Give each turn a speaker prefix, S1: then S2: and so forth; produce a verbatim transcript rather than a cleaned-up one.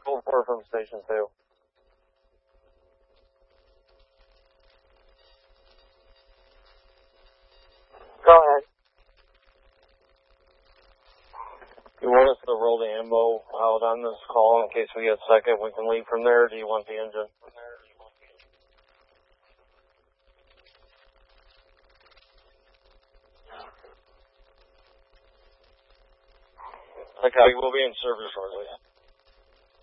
S1: four four from station two.
S2: Go ahead.
S1: You want us to roll the ammo out on this call in case we get second? We can leave from there, or do you want the engine? Okay, we'll be in service shortly.